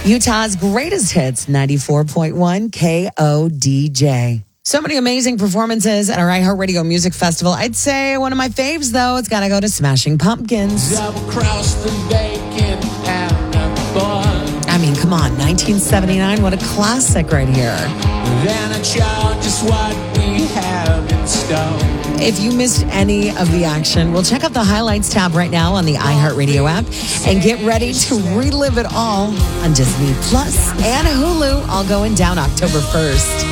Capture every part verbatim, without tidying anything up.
Utah's greatest hits, ninety-four point one K O D J. So many amazing performances at our iHeartRadio Music Festival. I'd say one of my faves, though, it's got to go to Smashing Pumpkins. Double-crossed and bacon and a bun. I mean, come on, nineteen seventy-nine, what a classic right here. Then I charge us what we have in stone. If you missed any of the action, well, check out the highlights tab right now on the iHeartRadio app and get ready to relive it all on Disney Plus and Hulu, all going down October first.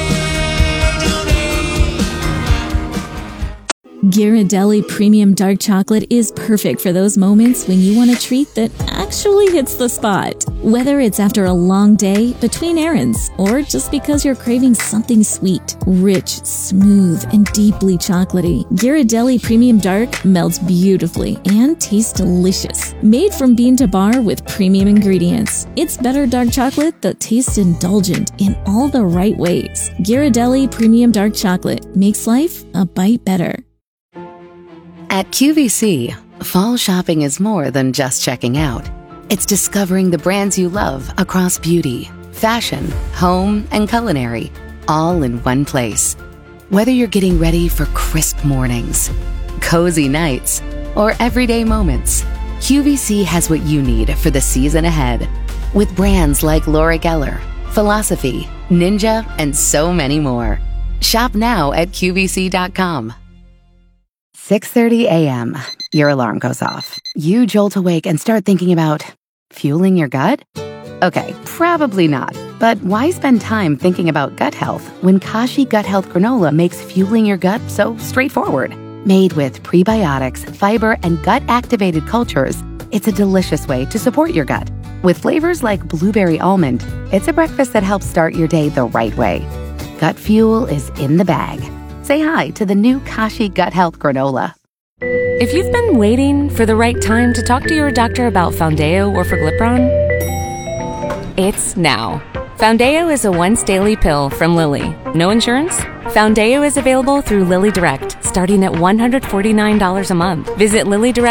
Ghirardelli Premium Dark Chocolate is perfect for those moments when you want a treat that actually hits the spot. Whether it's after a long day, between errands, or just because you're craving something sweet, rich, smooth, and deeply chocolatey, Ghirardelli Premium Dark melts beautifully and tastes delicious. Made from bean to bar with premium ingredients, it's better dark chocolate that tastes indulgent in all the right ways. Ghirardelli Premium Dark Chocolate makes life a bite better. At Q V C, fall shopping is more than just checking out. It's discovering the brands you love across beauty, fashion, home, and culinary, all in one place. Whether you're getting ready for crisp mornings, cozy nights, or everyday moments, Q V C has what you need for the season ahead. With brands like Laura Geller, Philosophy, Ninja, and so many more. Shop now at Q V C dot com. six thirty a.m. Your alarm goes off. You jolt awake and start thinking about fueling your gut? Okay, probably not. But why spend time thinking about gut health when Kashi Gut Health Granola makes fueling your gut so straightforward? Made with prebiotics, fiber, and gut-activated cultures, it's a delicious way to support your gut. With flavors like blueberry almond, it's a breakfast that helps start your day the right way. Gut fuel is in the bag. Say hi to the new Kashi Gut Health Granola. If you've been waiting for the right time to talk to your doctor about Foundeo or Forglipron, it's now. Foundeo is a once-daily pill from Lilly. No insurance? Foundeo is available through Lilly Direct, starting at one hundred forty-nine dollars a month. Visit Lilly Direct.